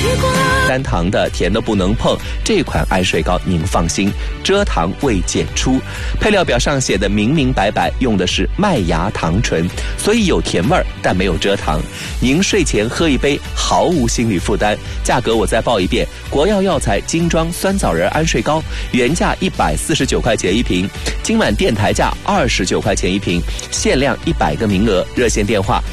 单糖的、甜的不能碰，这款安睡膏您放心，蔗糖未检出。配料表上写的明明白白，用的是麦芽糖醇，所以有甜味儿，但没有蔗糖。您睡前喝一杯，毫无心理负担。价格我再报一遍：国药药材精装酸枣仁安睡膏，原价149块钱一瓶，今晚电台价29块钱一瓶，限量100个名额。热线电话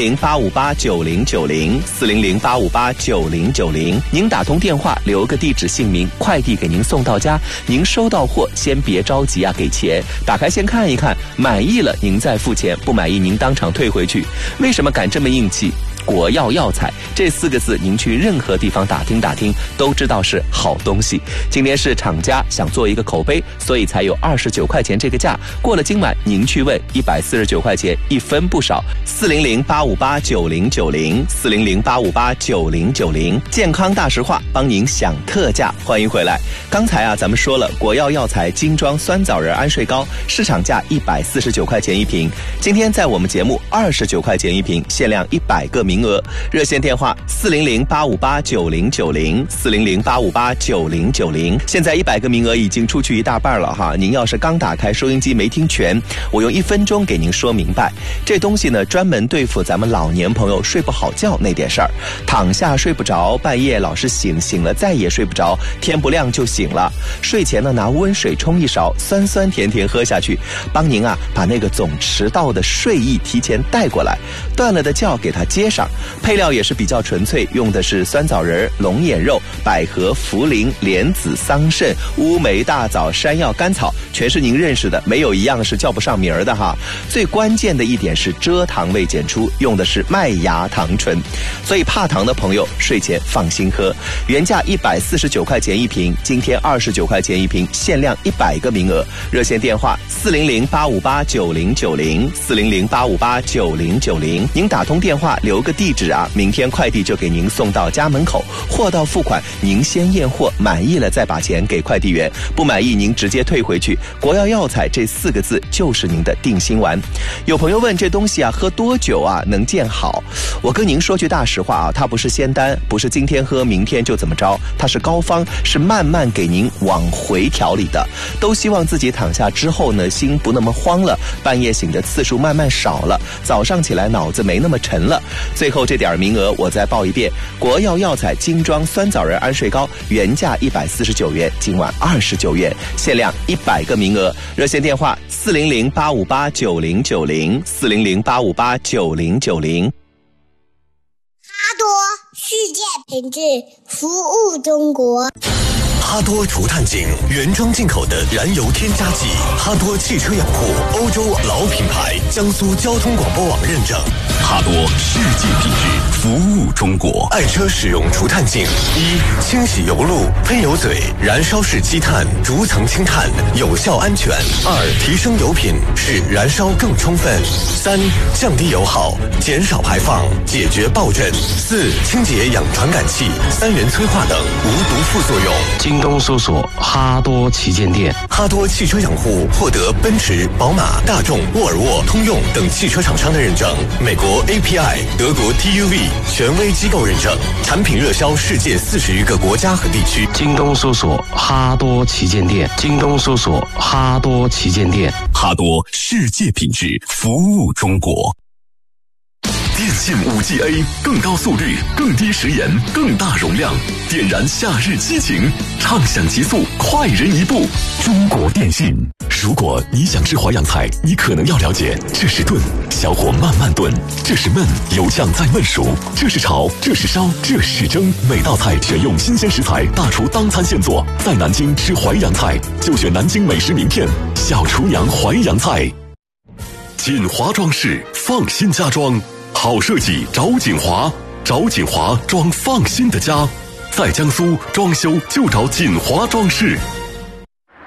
400-858-9090，400-858-9090。您打通电话，留个地址姓名，快递给您送到家。您收到货先别着急啊，给钱，打开先看一看，满意了您再付钱，不满意您当场退回去。为什么敢这么硬气？国药药材这4个字，您去任何地方打听打听，都知道是好东西。今天是厂家想做一个口碑，所以才有29块钱这个价。过了今晚，您去问149块钱，一分不少。400-858-9090，400-858-9090，健康大实话，帮您享特价。欢迎回来。刚才咱们说了，国药药材精装酸枣仁安睡膏，市场价149块钱一瓶，今天在我们节目29块钱一瓶，限量100个名额。热线电话400-858-9090，400-858-9090。现在100个名额已经出去一大半了哈，您要是刚打开收音机没听全，我用1分钟给您说明白。这东西呢，专门对付咱们老年朋友睡不好觉那点事儿，躺下睡不着，半夜老是醒了再也睡不着，天不亮就醒了。睡前呢，拿温水冲1勺，酸酸甜甜喝下去，帮您把那个总迟到的睡意提前带过来，断了的觉给它接上。配料也是比较纯粹，用的是酸枣仁、龙眼肉、百合、茯苓、莲子、桑葚、乌梅、大枣、山药、甘草，全是您认识的，没有一样是叫不上名儿的哈。最关键的一点是蔗糖未检出，用的是麦芽糖醇，所以怕糖的朋友睡前放心喝。原价149块钱一瓶，今天29块钱一瓶，限量100个名额。热线电话400-858-9090，400-858-9090。您打通电话留个地址明天快递就给您送到家门口，货到付款，您先验货，满意了再把钱给快递员，不满意您直接退回去。国药药材这4个字就是您的定心丸。有朋友问这东西喝多久能见好？我跟您说句大实话它不是仙丹，不是今天喝明天就怎么着，它是膏方，是慢慢给您往回调理的。都希望自己躺下之后呢，心不那么慌了，半夜醒的次数慢慢少了，早上起来脑子没那么沉了。最后这点名额我再报一遍：国药药材精装酸枣仁安睡膏，原价149元，今晚29元，限量100个名额。热线电话400-858-9090，400-858-9090。 哈多世界品质，服务中国。 哈多除碳净原装进口的燃油添加剂，哈多汽车养护欧洲老品牌，江苏交通广播网认证。哈多世界品质，服务中国。爱车使用除碳净：1、清洗油路、喷油嘴、燃烧式积碳，逐层清碳，有效安全；2、提升油品，使燃烧更充分；3、降低油耗，减少排放，解决爆震；4、清洁氧传感器、3元催化等无毒副作用。 京东搜索哈多旗舰店。 哈多汽车养护获得奔驰、宝马、大众、沃尔沃、通用等汽车厂商的认证，美国 API、德国 TUV 权威机构认证，产品热销世界40余个国家和地区。 京东搜索哈多旗舰店。京东搜索哈多旗舰店。 哈多世界品质，服务中国。电信 5G-A 更高速率，更低时延，更大容量，点燃夏日激情，畅享极速，快人一步。中国电信。如果你想吃淮扬菜，你可能要了解，这是炖，小火慢慢炖；这是焖，油酱再焖熟；这是炒，这是烧，这是蒸。每道菜选用新鲜食材，大厨当餐现做。在南京吃淮扬菜，就选南京美食名片小厨娘淮扬菜。锦华装饰，放心家装。好设计找锦华，找锦华装放心的家，在江苏装修就找锦华装饰。